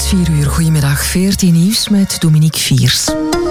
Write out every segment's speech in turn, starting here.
4:00. Goedemiddag, 14 nieuws met Dominique Viers.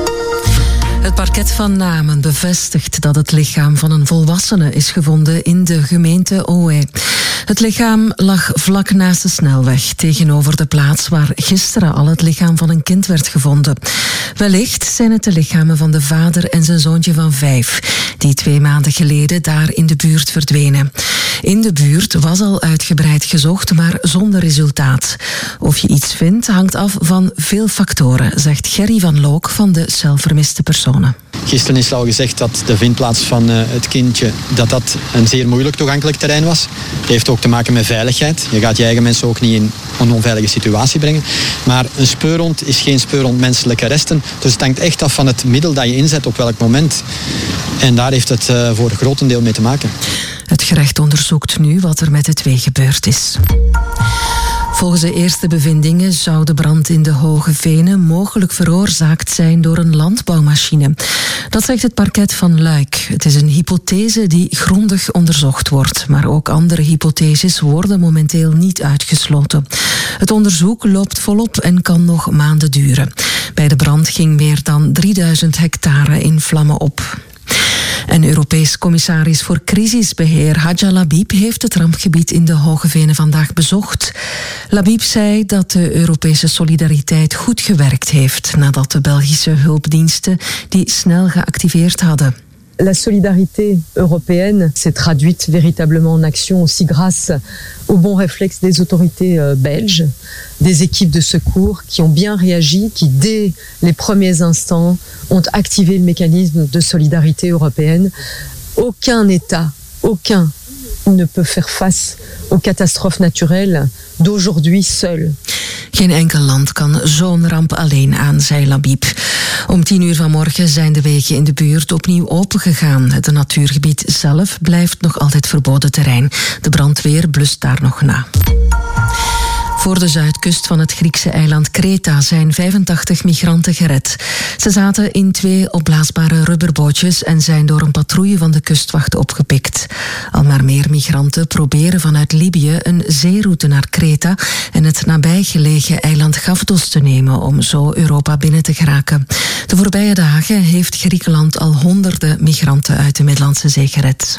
Het parket van Namen bevestigt dat het lichaam van een volwassene is gevonden in de gemeente Ohain. Het lichaam lag vlak naast de snelweg, tegenover de plaats waar gisteren al het lichaam van een kind werd gevonden. Wellicht zijn het de lichamen van de vader en zijn zoontje van 5, die 2 maanden geleden daar in de buurt verdwenen. In de buurt was al uitgebreid gezocht, maar zonder resultaat. Of je iets vindt, hangt af van veel factoren, zegt Gerry van Look van de Cel Vermiste Personen. Gisteren is al gezegd dat de vindplaats van het kindje dat een zeer moeilijk toegankelijk terrein was. Dat heeft ook te maken met veiligheid. Je gaat je eigen mensen ook niet in een onveilige situatie brengen. Maar een speurhond is geen speurhond menselijke resten. Dus het hangt echt af van het middel dat je inzet op welk moment. En daar heeft het voor een grotendeel mee te maken. Het gerecht onderzoekt nu wat er met het wee gebeurd is. Volgens de eerste bevindingen zou de brand in de Hoge Venen mogelijk veroorzaakt zijn door een landbouwmachine. Dat zegt het parket van Luik. Het is een hypothese die grondig onderzocht wordt, maar ook andere hypotheses worden momenteel niet uitgesloten. Het onderzoek loopt volop en kan nog maanden duren. Bij de brand ging meer dan 3000 hectare in vlammen op. Een Europees commissaris voor crisisbeheer, Hadja Labib, heeft het rampgebied in de Hoge Venen vandaag bezocht. Labib zei dat de Europese solidariteit goed gewerkt heeft nadat de Belgische hulpdiensten die snel geactiveerd hadden. La solidarité européenne s'est traduite véritablement en action aussi grâce au bon réflexe des autorités belges, des équipes de secours qui ont bien réagi, qui dès les premiers instants ont activé le mécanisme de solidarité européenne. Aucun État, aucun ne peut faire face aux catastrophes naturelles d'aujourd'hui seul. Geen enkel land kan zo'n ramp alleen aan, zei Labib. Om 10:00 vanmorgen zijn de wegen in de buurt opnieuw opengegaan. Het natuurgebied zelf blijft nog altijd verboden terrein. De brandweer blust daar nog na. Voor de zuidkust van het Griekse eiland Kreta zijn 85 migranten gered. Ze zaten in 2 opblaasbare rubberbootjes en zijn door een patrouille van de kustwacht opgepikt. Al maar meer migranten proberen vanuit Libië een zeeroute naar Kreta en het nabijgelegen eiland Gavdos te nemen om zo Europa binnen te geraken. De voorbije dagen heeft Griekenland al honderden migranten uit de Middellandse Zee gered.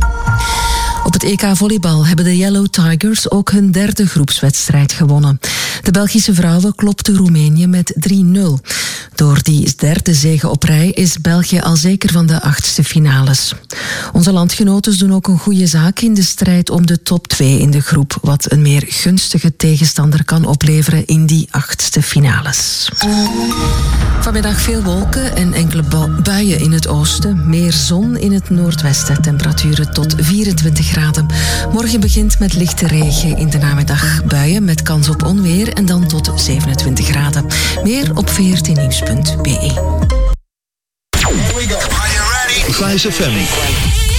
Op het EK volleybal hebben de Yellow Tigers ook hun 3e groepswedstrijd gewonnen. De Belgische vrouwen klopten Roemenië met 3-0. Door die 3e zege op rij is België al zeker van de 8e finales. Onze landgenoten doen ook een goede zaak in de strijd om de top 2 in de groep, wat een meer gunstige tegenstander kan opleveren in die 8e finales. Vanmiddag veel wolken en enkele buien in het oosten. Meer zon in het noordwesten. Temperaturen tot 24 graden. Morgen begint met lichte regen. In de namiddag buien met kans op onweer en dan tot 27 graden. Meer op 14nieuws.be. Vice FM.